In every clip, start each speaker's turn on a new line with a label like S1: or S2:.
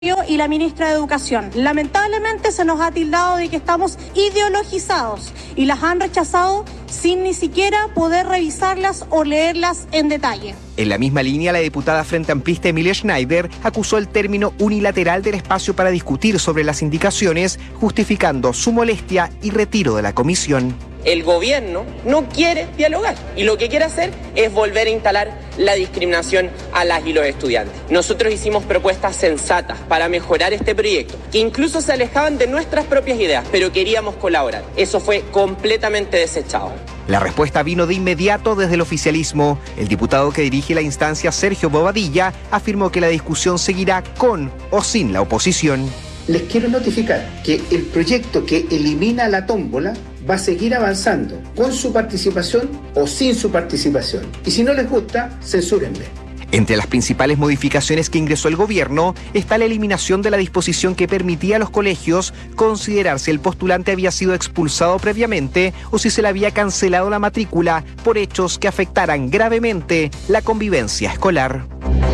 S1: y la ministra de Educación. Lamentablemente se nos ha tildado de que estamos ideologizados y las han rechazado sin ni siquiera poder revisarlas o leerlas en detalle.
S2: En la misma línea, la diputada frente amplista Emilia Schneider acusó el término unilateral del espacio para discutir sobre las indicaciones, justificando su molestia y retiro de la comisión.
S3: El gobierno no quiere dialogar y lo que quiere hacer es volver a instalar la discriminación a las y los estudiantes. Nosotros hicimos propuestas sensatas para mejorar este proyecto, que incluso se alejaban de nuestras propias ideas, pero queríamos colaborar. Eso fue completamente desechado.
S2: La respuesta vino de inmediato desde el oficialismo. El diputado que dirige la instancia, Sergio Bobadilla, afirmó que la discusión seguirá con o sin la oposición.
S4: Les quiero notificar que el proyecto que elimina la tómbola va a seguir avanzando con su participación o sin su participación. Y si no les gusta, censúrenme.
S2: Entre las principales modificaciones que ingresó el gobierno está la eliminación de la disposición que permitía a los colegios considerar si el postulante había sido expulsado previamente o si se le había cancelado la matrícula por hechos que afectaran gravemente la convivencia escolar.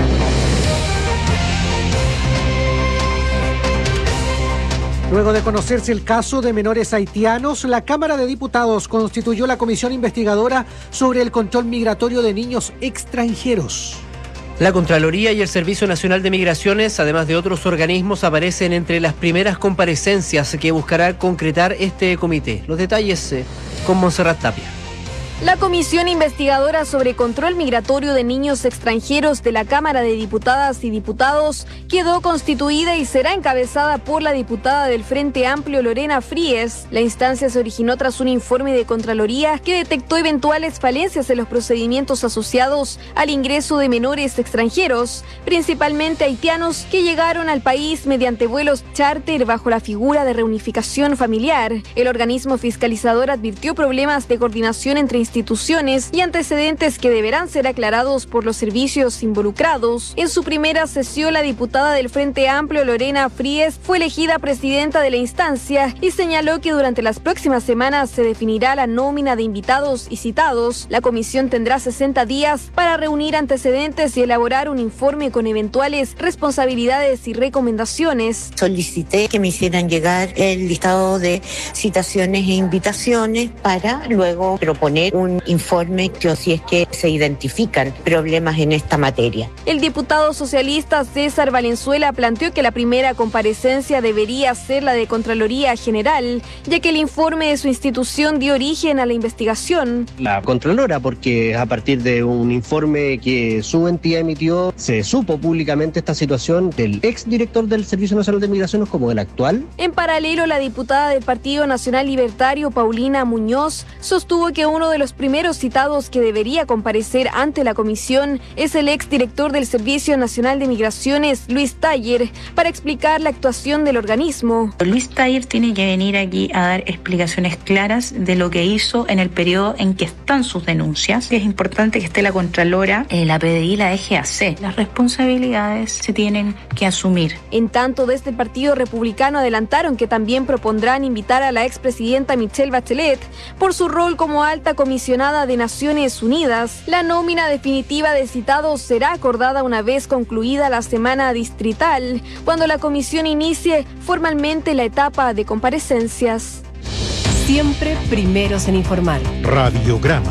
S5: Luego de conocerse el caso de menores haitianos, la Cámara de Diputados constituyó la comisión investigadora sobre el control migratorio de niños extranjeros.
S6: La Contraloría y el Servicio Nacional de Migraciones, además de otros organismos, aparecen entre las primeras comparecencias que buscará concretar este comité. Los detalles con Montserrat Tapia.
S7: La Comisión Investigadora sobre Control Migratorio de Niños Extranjeros de la Cámara de Diputadas y Diputados quedó constituida y será encabezada por la diputada del Frente Amplio, Lorena Fríes. La instancia se originó tras un informe de Contraloría que detectó eventuales falencias en los procedimientos asociados al ingreso de menores extranjeros, principalmente haitianos que llegaron al país mediante vuelos charter bajo la figura de reunificación familiar. El organismo fiscalizador advirtió problemas de coordinación entre instituciones y antecedentes que deberán ser aclarados por los servicios involucrados. En su primera sesión, la diputada del Frente Amplio, Lorena Fríes, fue elegida presidenta de la instancia y señaló que durante las próximas semanas se definirá la nómina de invitados y citados. La comisión tendrá 60 días para reunir antecedentes y elaborar un informe con eventuales responsabilidades y recomendaciones.
S8: Solicité que me hicieran llegar el listado de citaciones e invitaciones para luego proponer un informe que si es que se identifican problemas en esta materia.
S7: El diputado socialista César Valenzuela planteó que la primera comparecencia debería ser la de Contraloría General, ya que el informe de su institución dio origen a la investigación.
S9: La Contralora, porque a partir de un informe que su entidad emitió, se supo públicamente esta situación del exdirector del Servicio Nacional de Migraciones como del actual.
S7: En paralelo, la diputada del Partido Nacional Libertario, Paulina Muñoz, sostuvo que uno de los primeros citados que debería comparecer ante la comisión es el exdirector del Servicio Nacional de Migraciones, Luis Taller, para explicar la actuación del organismo.
S10: Luis Taller tiene que venir aquí a dar explicaciones claras de lo que hizo en el periodo en que están sus denuncias. Es importante que esté la Contralora, la PDI y la EGAC. Las responsabilidades se tienen que asumir.
S7: En tanto, desde el Partido Republicano adelantaron que también propondrán invitar a la expresidenta Michelle Bachelet por su rol como alta comisionada de Naciones Unidas. La nómina definitiva de citados será acordada una vez concluida la semana distrital, cuando la comisión inicie formalmente la etapa de comparecencias.
S11: Siempre primeros en informar.
S12: Radiograma.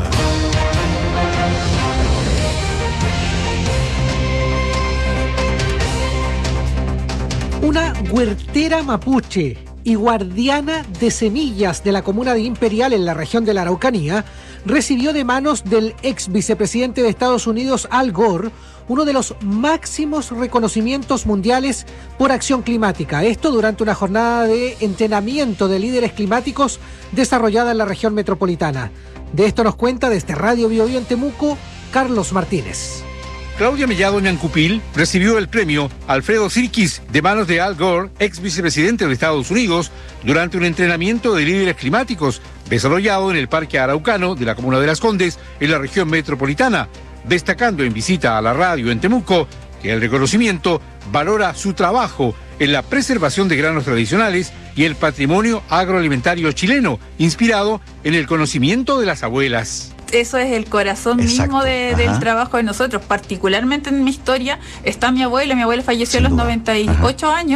S5: Una huertera mapuche y guardiana de semillas de la comuna de Imperial en la región de la Araucanía recibió de manos del ex vicepresidente de Estados Unidos, Al Gore, uno de los máximos reconocimientos mundiales por acción climática. Esto durante una jornada de entrenamiento de líderes climáticos desarrollada en la región metropolitana. De esto nos cuenta desde Radio Bio Bio en Temuco, Carlos Martínez.
S13: Claudia Mellado Ñancupil recibió el premio Alfredo Sirkis de manos de Al Gore, ex vicepresidente de Estados Unidos, durante un entrenamiento de líderes climáticos desarrollado en el Parque Araucano de la Comuna de Las Condes, en la región metropolitana, destacando en visita a la radio en Temuco que el reconocimiento valora su trabajo en la preservación de granos tradicionales y el patrimonio agroalimentario chileno, inspirado en el conocimiento de las abuelas.
S12: eso es el corazón mismo del trabajo de nosotros. Particularmente en mi historia está mi abuela falleció a los 98 años.